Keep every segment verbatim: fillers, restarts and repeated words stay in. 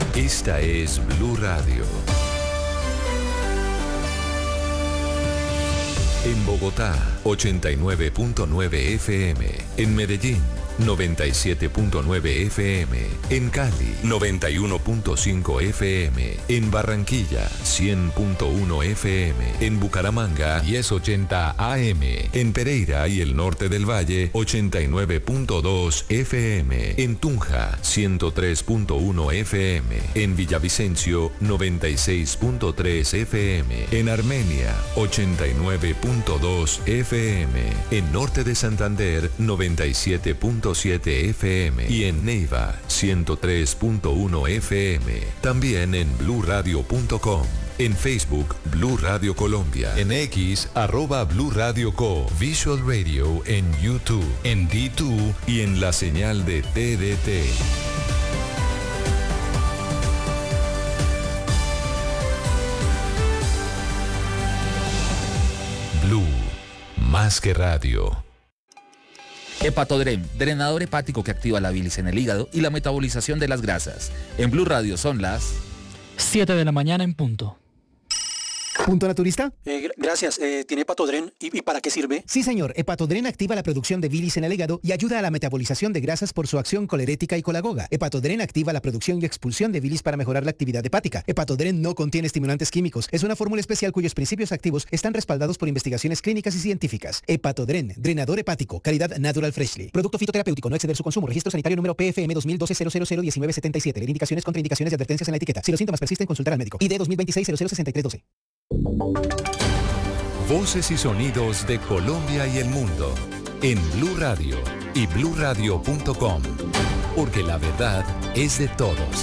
Esta es Blue Radio. En Bogotá, ochenta y nueve punto nueve F M. En Medellín, noventa y siete punto nueve F M. En Cali, noventa y uno punto cinco F M. En Barranquilla, cien punto uno F M. En Bucaramanga, diez ochenta A M. En Pereira y el norte del Valle, ochenta y nueve punto dos F M. En Tunja, ciento tres punto uno F M. En Villavicencio, noventa y seis punto tres F M. En Armenia, ochenta y nueve punto dos F M. En Norte de Santander, noventa y siete punto siete F M. Y en Neiva, ciento tres punto uno F M. También en blue radio punto com. En Facebook, Blue Radio Colombia. En X, arroba Blue Radio Co. Visual Radio en YouTube. En D dos y en la señal de T D T. Blue, más que radio. Hepatodren, drenador hepático que activa la bilis en el hígado y la metabolización de las grasas. En Blue Radio son las siete de la mañana en punto. ¿Punto naturista? Eh, gracias. Eh, ¿Tiene Hepatodren? ¿Y, ¿Y para qué sirve? Sí, señor. Hepatodren activa la producción de bilis en el hígado y ayuda a la metabolización de grasas por su acción colerética y colagoga. Hepatodren activa la producción y expulsión de bilis para mejorar la actividad hepática. Hepatodren no contiene estimulantes químicos. Es una fórmula especial cuyos principios activos están respaldados por investigaciones clínicas y científicas. Hepatodren, drenador hepático, calidad Natural Freshly. Producto fitoterapéutico, no exceder su consumo. Registro sanitario número P F M dos mil doce cero cero cero diecinueve setenta y siete. Leer indicaciones, contraindicaciones y advertencias en la etiqueta. Si los síntomas persisten, consultar al médico. I D dos mil veintiséis cero cero sesenta y tres doce. Voces y sonidos de Colombia y el mundo en Blue Radio y blue radio punto com, porque la verdad es de todos.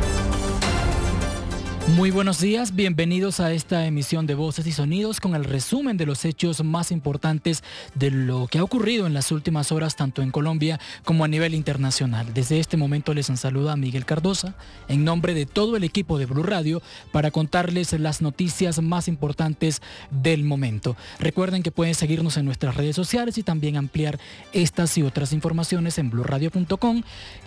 Muy buenos días, bienvenidos a esta emisión de Voces y Sonidos con el resumen de los hechos más importantes de lo que ha ocurrido en las últimas horas tanto en Colombia como a nivel internacional. Desde este momento les saluda Miguel Cardosa en nombre de todo el equipo de Blue Radio para contarles las noticias más importantes del momento. Recuerden que pueden seguirnos en nuestras redes sociales y también ampliar estas y otras informaciones en blue radio punto com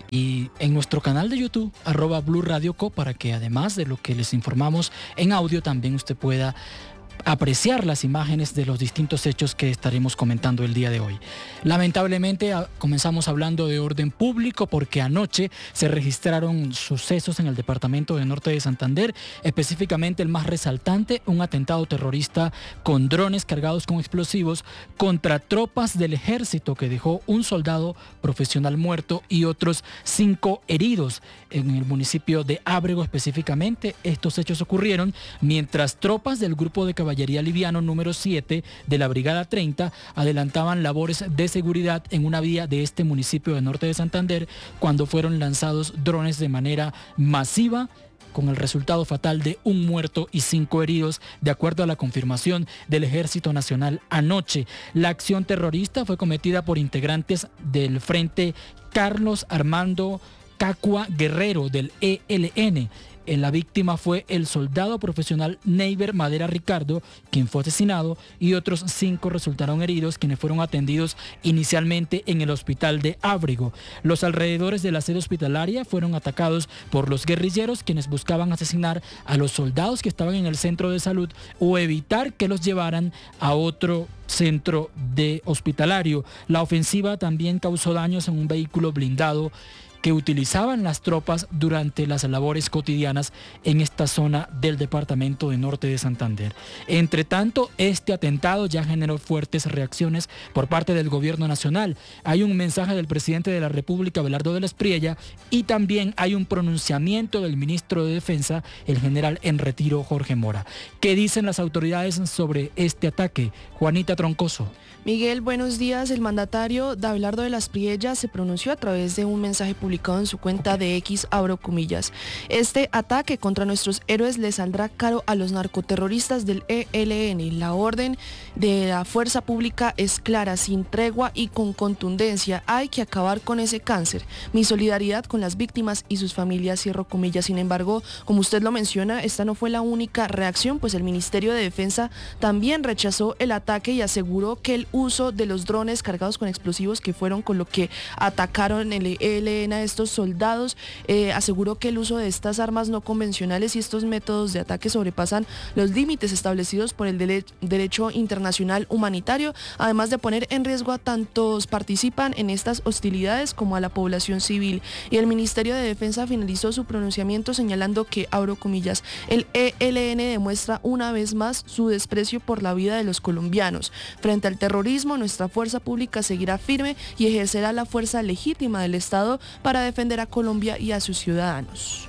y en nuestro canal de YouTube, arroba Blue Radio Co, para que además de lo que les informamos en audio, también usted pueda apreciar las imágenes de los distintos hechos que estaremos comentando el día de hoy. Lamentablemente a, comenzamos hablando de orden público porque anoche se registraron sucesos en el departamento de Norte de Santander, específicamente el más resaltante, un atentado terrorista con drones cargados con explosivos contra tropas del ejército que dejó un soldado profesional muerto y otros cinco heridos en el municipio de Ábrego específicamente. Estos hechos ocurrieron mientras tropas del grupo de caballería liviano número siete de la Brigada treinta adelantaban labores de seguridad en una vía de este municipio de Norte de Santander cuando fueron lanzados drones de manera masiva, con el resultado fatal de un muerto y cinco heridos, de acuerdo a la confirmación del Ejército Nacional anoche. La acción terrorista fue cometida por integrantes del Frente Carlos Armando Cacua Guerrero del E L N. La víctima fue el soldado profesional Neiber Madera Ricardo, quien fue asesinado, y otros cinco resultaron heridos, quienes fueron atendidos inicialmente en el hospital de Ábrego. Los alrededores de la sede hospitalaria fueron atacados por los guerrilleros, quienes buscaban asesinar a los soldados que estaban en el centro de salud o evitar que los llevaran a otro centro de hospitalario. La ofensiva también causó daños en un vehículo blindado que utilizaban las tropas durante las labores cotidianas en esta zona del departamento de Norte de Santander. Entre tanto, este atentado ya generó fuertes reacciones por parte del gobierno nacional. Hay un mensaje del presidente de la República, Abelardo de la Espriella, y también hay un pronunciamiento del ministro de Defensa, el general en retiro, Jorge Mora. ¿Qué dicen las autoridades sobre este ataque? Juanita Troncoso. Miguel, buenos días. El mandatario Abelardo de la Espriella se pronunció a través de un mensaje publicado en su cuenta de X, abro comillas. Este ataque contra nuestros héroes le saldrá caro a los narcoterroristas del E L N. La orden de la fuerza pública es clara, sin tregua y con contundencia. Hay que acabar con ese cáncer. Mi solidaridad con las víctimas y sus familias, cierro comillas. Sin embargo, como usted lo menciona, esta no fue la única reacción, pues el Ministerio de Defensa también rechazó el ataque y aseguró que el uso de los drones cargados con explosivos que fueron con lo que atacaron el E L N a estos soldados. Eh, aseguró que el uso de estas armas no convencionales y estos métodos de ataque sobrepasan los límites establecidos por el dele- derecho internacional humanitario, además de poner en riesgo a tantos participan en estas hostilidades como a la población civil. Y el Ministerio de Defensa finalizó su pronunciamiento señalando que, abro comillas, el E L N demuestra una vez más su desprecio por la vida de los colombianos. Frente al terrorismo, nuestra fuerza pública seguirá firme y ejercerá la fuerza legítima del Estado para defender a Colombia y a sus ciudadanos.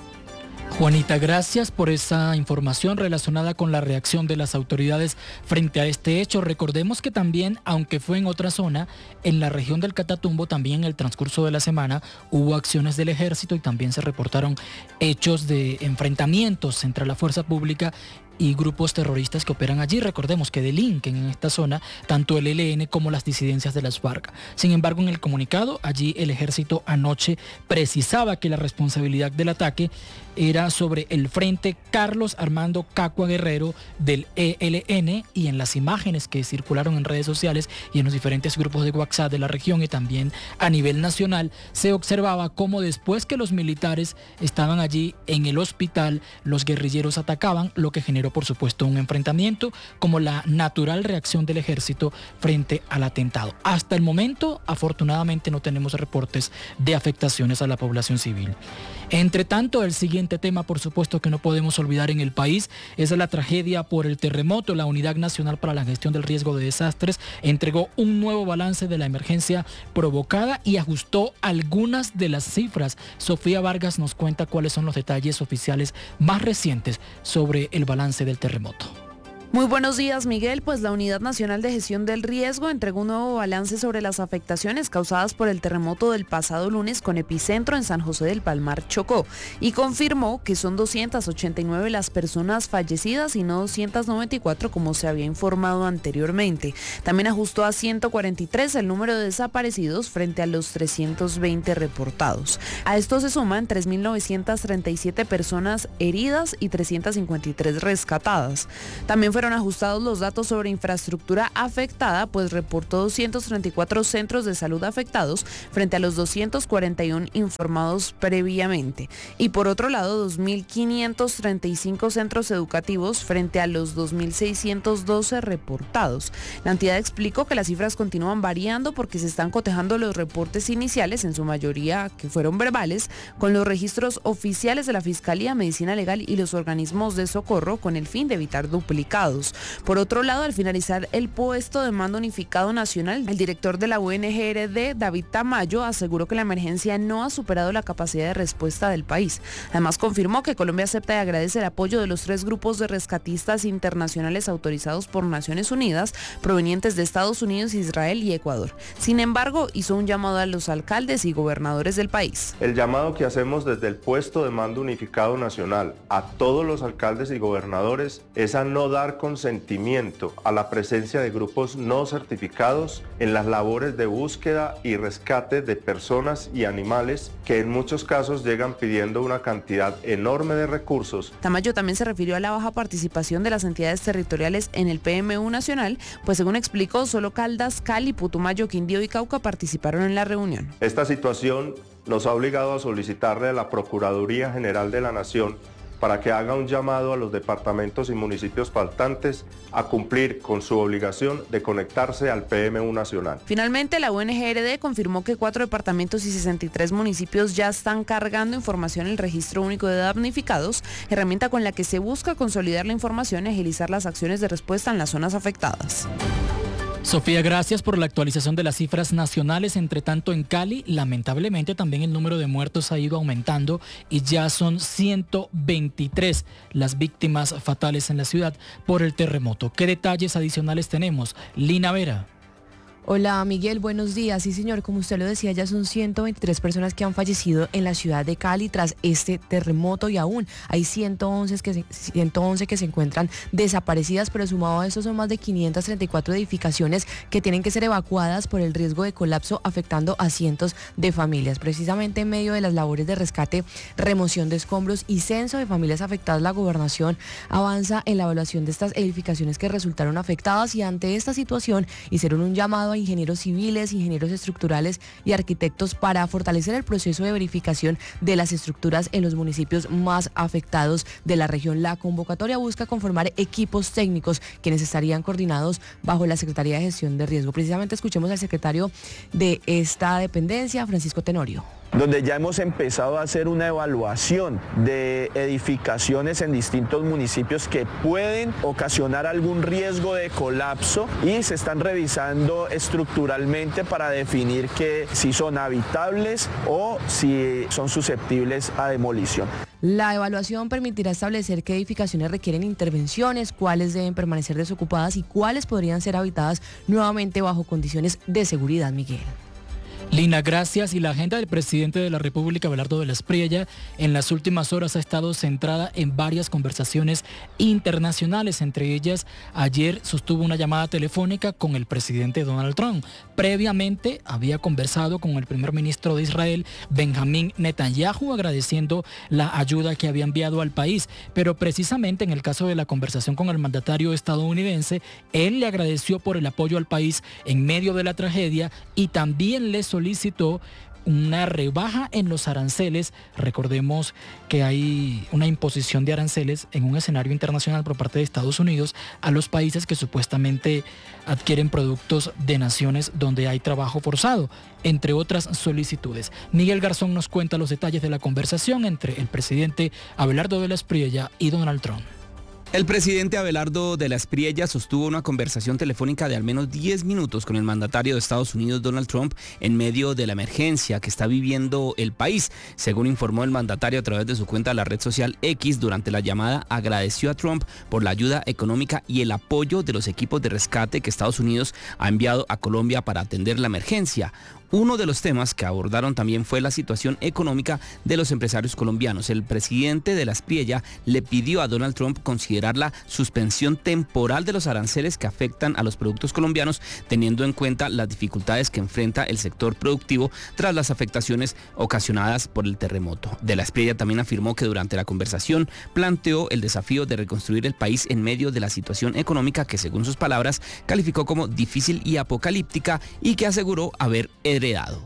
Juanita, gracias por esa información relacionada con la reacción de las autoridades frente a este hecho. Recordemos que también, aunque fue en otra zona, en la región del Catatumbo, también en el transcurso de la semana hubo acciones del ejército y también se reportaron hechos de enfrentamientos entre la fuerza pública y grupos terroristas que operan allí. Recordemos que delinquen en esta zona tanto el E L N como las disidencias de las FARC. Sin embargo, en el comunicado, allí el ejército anoche precisaba que la responsabilidad del ataque era sobre el Frente Carlos Armando Cacua Guerrero del E L N, y en las imágenes que circularon en redes sociales y en los diferentes grupos de WhatsApp de la región y también a nivel nacional, se observaba cómo después que los militares estaban allí en el hospital, los guerrilleros atacaban, lo que generó por supuesto un enfrentamiento como la natural reacción del ejército frente al atentado. Hasta el momento, afortunadamente, no tenemos reportes de afectaciones a la población civil. Entre tanto, el siguiente tema, por supuesto, que no podemos olvidar en el país es la tragedia por el terremoto. La Unidad Nacional para la Gestión del Riesgo de Desastres entregó un nuevo balance de la emergencia provocada y ajustó algunas de las cifras. Sofía Vargas nos cuenta cuáles son los detalles oficiales más recientes sobre el balance del terremoto. Muy buenos días, Miguel. Pues la Unidad Nacional de Gestión del Riesgo entregó un nuevo balance sobre las afectaciones causadas por el terremoto del pasado lunes con epicentro en San José del Palmar, Chocó, y confirmó que son doscientas ochenta y nueve las personas fallecidas y no doscientas noventa y cuatro como se había informado anteriormente. También ajustó a ciento cuarenta y tres el número de desaparecidos frente a los trescientos veinte reportados. A esto se suman tres mil novecientas treinta y siete personas heridas y trescientas cincuenta y tres rescatadas. También fue Fueron ajustados los datos sobre infraestructura afectada, pues reportó doscientos treinta y cuatro centros de salud afectados frente a los doscientos cuarenta y uno informados previamente. Y por otro lado, dos mil quinientos treinta y cinco centros educativos frente a los dos mil seiscientos doce reportados. La entidad explicó que las cifras continúan variando porque se están cotejando los reportes iniciales, en su mayoría que fueron verbales, con los registros oficiales de la Fiscalía, Medicina Legal y los organismos de socorro con el fin de evitar duplicados. Por otro lado, al finalizar el puesto de mando unificado nacional, el director de la U N G R D, David Tamayo, aseguró que la emergencia no ha superado la capacidad de respuesta del país. Además, confirmó que Colombia acepta y agradece el apoyo de los tres grupos de rescatistas internacionales autorizados por Naciones Unidas, provenientes de Estados Unidos, Israel y Ecuador. Sin embargo, hizo un llamado a los alcaldes y gobernadores del país. El llamado que hacemos desde el puesto de mando unificado nacional a todos los alcaldes y gobernadores es a no dar consentimiento a la presencia de grupos no certificados en las labores de búsqueda y rescate de personas y animales que en muchos casos llegan pidiendo una cantidad enorme de recursos. Tamayo también se refirió a la baja participación de las entidades territoriales en el P M U nacional, pues según explicó, solo Caldas, Cali, Putumayo, Quindío y Cauca participaron en la reunión. Esta situación nos ha obligado a solicitarle a la Procuraduría General de la Nación para que haga un llamado a los departamentos y municipios faltantes a cumplir con su obligación de conectarse al P M U nacional. Finalmente, la U N G R D confirmó que cuatro departamentos y sesenta y tres municipios ya están cargando información en el Registro Único de Damnificados, herramienta con la que se busca consolidar la información y agilizar las acciones de respuesta en las zonas afectadas. Sofía, gracias por la actualización de las cifras nacionales. Entre tanto, en Cali, lamentablemente, también el número de muertos ha ido aumentando y ya son ciento veintitrés las víctimas fatales en la ciudad por el terremoto. ¿Qué detalles adicionales tenemos? Lina Vera. Hola Miguel, buenos días. Sí señor, como usted lo decía, ya son ciento veintitrés personas que han fallecido en la ciudad de Cali tras este terremoto y aún hay ciento once que se, ciento once que se encuentran desaparecidas, pero sumado a esto son más de quinientas treinta y cuatro edificaciones que tienen que ser evacuadas por el riesgo de colapso afectando a cientos de familias. Precisamente en medio de las labores de rescate, remoción de escombros y censo de familias afectadas, la gobernación avanza en la evaluación de estas edificaciones que resultaron afectadas y ante esta situación hicieron un llamado a ingenieros civiles, ingenieros estructurales y arquitectos para fortalecer el proceso de verificación de las estructuras en los municipios más afectados de la región. La convocatoria busca conformar equipos técnicos quienes estarían coordinados bajo la Secretaría de Gestión de Riesgo. Precisamente escuchemos al secretario de esta dependencia, Francisco Tenorio. Donde ya hemos empezado a hacer una evaluación de edificaciones en distintos municipios que pueden ocasionar algún riesgo de colapso y se están revisando estructuralmente para definir que si son habitables o si son susceptibles a demolición. La evaluación permitirá establecer qué edificaciones requieren intervenciones, cuáles deben permanecer desocupadas y cuáles podrían ser habitadas nuevamente bajo condiciones de seguridad, Miguel. Lina, gracias. Y la agenda del presidente de la República, Abelardo de la Espriella, en las últimas horas ha estado centrada en varias conversaciones internacionales. Entre ellas, ayer sostuvo una llamada telefónica con el presidente Donald Trump. Previamente había conversado con el primer ministro de Israel, Benjamín Netanyahu, agradeciendo la ayuda que había enviado al país. Pero precisamente en el caso de la conversación con el mandatario estadounidense, él le agradeció por el apoyo al país en medio de la tragedia y también le solicitó solicitó una rebaja en los aranceles. Recordemos que hay una imposición de aranceles en un escenario internacional por parte de Estados Unidos a los países que supuestamente adquieren productos de naciones donde hay trabajo forzado, entre otras solicitudes. Miguel Garzón nos cuenta los detalles de la conversación entre el presidente Abelardo de la Espriella y Donald Trump. El presidente Abelardo de la Espriella sostuvo una conversación telefónica de al menos diez minutos con el mandatario de Estados Unidos, Donald Trump, en medio de la emergencia que está viviendo el país. Según informó el mandatario a través de su cuenta de la red social X, durante la llamada agradeció a Trump por la ayuda económica y el apoyo de los equipos de rescate que Estados Unidos ha enviado a Colombia para atender la emergencia. Uno de los temas que abordaron también fue la situación económica de los empresarios colombianos. El presidente de la Espriella le pidió a Donald Trump considerar la suspensión temporal de los aranceles que afectan a los productos colombianos, teniendo en cuenta las dificultades que enfrenta el sector productivo tras las afectaciones ocasionadas por el terremoto. De la Espriella también afirmó que durante la conversación planteó el desafío de reconstruir el país en medio de la situación económica que, según sus palabras, calificó como difícil y apocalíptica y que aseguró haber heredado.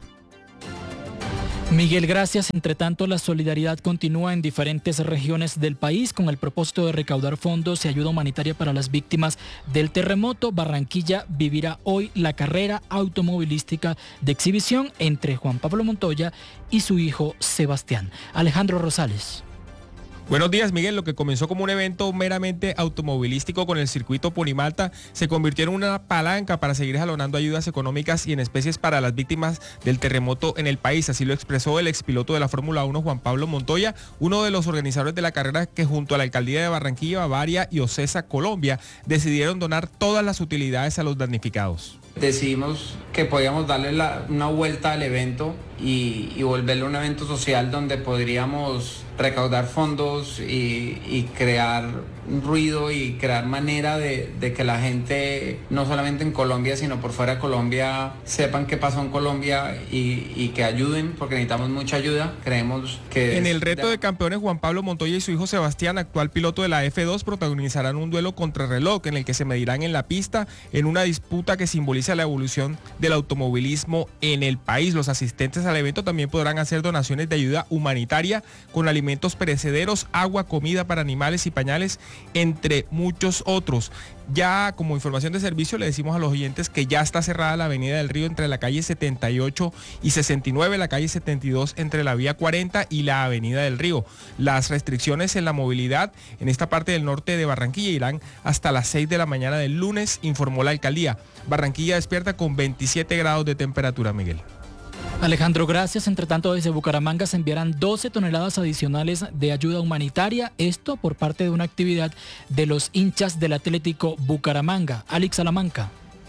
Miguel, gracias. Entre tanto, la solidaridad continúa en diferentes regiones del país con el propósito de recaudar fondos y ayuda humanitaria para las víctimas del terremoto. Barranquilla vivirá hoy la carrera automovilística de exhibición entre Juan Pablo Montoya y su hijo Sebastián. Alejandro Rosales. Buenos días, Miguel. Lo que comenzó como un evento meramente automovilístico con el circuito Ponimalta se convirtió en una palanca para seguir jalonando ayudas económicas y en especies para las víctimas del terremoto en el país. Así lo expresó el expiloto de la Fórmula uno, Juan Pablo Montoya, uno de los organizadores de la carrera, que junto a la Alcaldía de Barranquilla, Bavaria y OCESA Colombia decidieron donar todas las utilidades a los damnificados. Decidimos que podíamos darle la, una vuelta al evento y, y volverlo un evento social donde podríamos recaudar fondos y, y crear ruido y crear manera de, de que la gente, no solamente en Colombia, sino por fuera de Colombia, sepan qué pasó en Colombia y, y que ayuden, porque necesitamos mucha ayuda. Creemos que... En el reto de campeones, Juan Pablo Montoya y su hijo Sebastián, actual piloto de la F dos, protagonizarán un duelo contrarreloj en el que se medirán en la pista en una disputa que simboliza la evolución del automovilismo en el país. Los asistentes al evento también podrán hacer donaciones de ayuda humanitaria con alimentos perecederos, agua, comida para animales y pañales, entre muchos otros. Ya como información de servicio le decimos a los oyentes que ya está cerrada la Avenida del Río entre la calle setenta y ocho y sesenta y nueve, la calle setenta y dos entre la vía cuarenta y la Avenida del Río. Las restricciones en la movilidad en esta parte del norte de Barranquilla irán hasta las seis de la mañana del lunes, informó la alcaldía. Barranquilla despierta con veintisiete grados de temperatura, Miguel. Alejandro, gracias. Entre tanto, desde Bucaramanga se enviarán doce toneladas adicionales de ayuda humanitaria, esto por parte de una actividad de los hinchas del Atlético Bucaramanga. Alex Salamanca.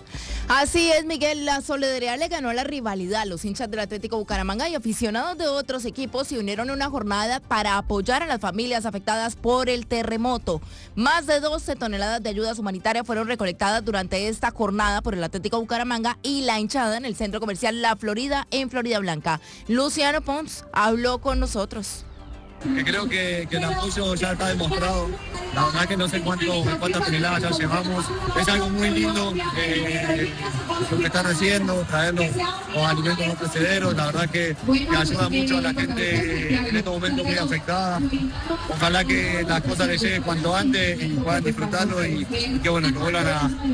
Así es, Miguel, la solidaridad le ganó la rivalidad. Los hinchas del Atlético Bucaramanga y aficionados de otros equipos se unieron en una jornada para apoyar a las familias afectadas por el terremoto. Más de doce toneladas de ayudas humanitarias fueron recolectadas durante esta jornada por el Atlético Bucaramanga y la hinchada en el centro comercial La Florida en Florida Blanca. Luciano Pons habló con nosotros. Que creo que, que el apoyo ya está demostrado. La verdad que no sé cuánto, cuántas toneladas ya llevamos. Es algo muy lindo eh, lo que están haciendo, traer los, los alimentos no perecederos. La verdad que, que ayuda mucho a la gente en estos momentos muy afectada. Ojalá que las cosas les lleguen cuanto antes y puedan disfrutarlo y, y que bueno, que vuelvan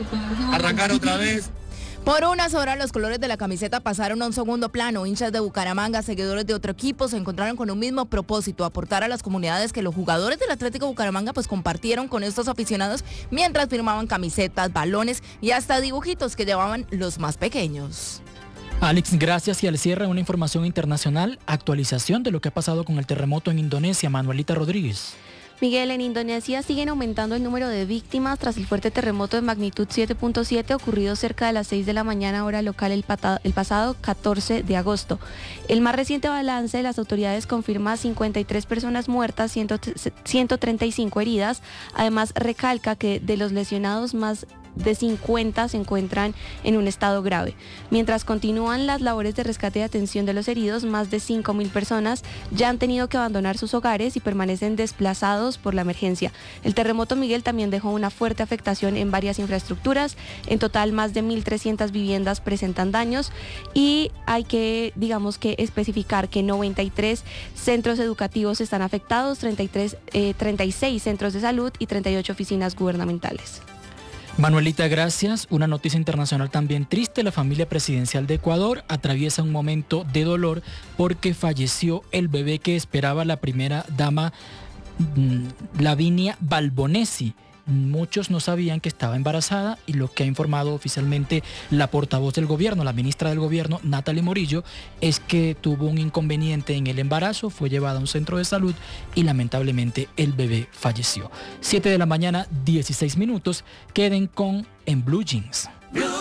a arrancar otra vez. Por unas horas los colores de la camiseta pasaron a un segundo plano. Hinchas de Bucaramanga, seguidores de otro equipo se encontraron con un mismo propósito, aportar a las comunidades que los jugadores del Atlético Bucaramanga pues compartieron con estos aficionados mientras firmaban camisetas, balones y hasta dibujitos que llevaban los más pequeños. Alex, gracias. Y al cierre una información internacional, actualización de lo que ha pasado con el terremoto en Indonesia. Manuelita Rodríguez. Miguel, en Indonesia siguen aumentando el número de víctimas tras el fuerte terremoto de magnitud siete punto siete ocurrido cerca de las seis de la mañana hora local el, pata, el pasado catorce de agosto. El más reciente balance de las autoridades confirma cincuenta y tres personas muertas, ciento treinta y cinco heridas. Además recalca que de los lesionados más de cincuenta se encuentran en un estado grave. Mientras continúan las labores de rescate y atención de los heridos, más de cinco mil personas ya han tenido que abandonar sus hogares y permanecen desplazados por la emergencia. El terremoto, Miguel, también dejó una fuerte afectación en varias infraestructuras. En total, más de mil trescientas viviendas presentan daños y hay que, digamos que especificar que noventa y tres centros educativos están afectados, treinta y tres, eh, treinta y seis centros de salud y treinta y ocho oficinas gubernamentales. Manuelita, gracias. Una noticia internacional también triste. La familia presidencial de Ecuador atraviesa un momento de dolor porque falleció el bebé que esperaba la primera dama, Lavinia Balbonesi. Muchos no sabían que estaba embarazada y lo que ha informado oficialmente la portavoz del gobierno, la ministra del gobierno, Natalie Morillo, es que tuvo un inconveniente en el embarazo, fue llevada a un centro de salud y lamentablemente el bebé falleció. siete de la mañana, dieciséis minutos. Queden con En Blue Jeans. Blue